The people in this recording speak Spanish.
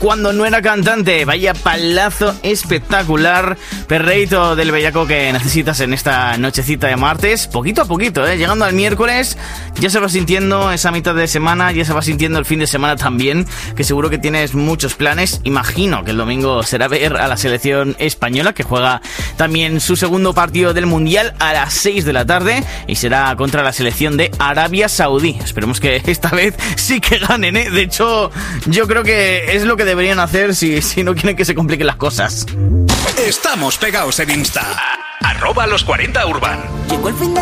cuando no era cantante. Vaya palazo espectacular, perreíto del bellaco que necesitas en esta nochecita de martes. Poquito a poquito, llegando al miércoles, ya se va sintiendo esa mitad de semana, ya se va sintiendo el fin de semana también, que seguro que tienes muchos planes. Imagino que el domingo será ver a la selección española, que juega también su segundo partido del Mundial a las 6 de la tarde y será contra la selección de Arabia Saudí. Esperemos que esta vez sí que ganen, De hecho, yo creo que es lo que deberían hacer si no quieren que se compliquen las cosas. Estamos pegados en Insta. @los40urban. Llegó el fin de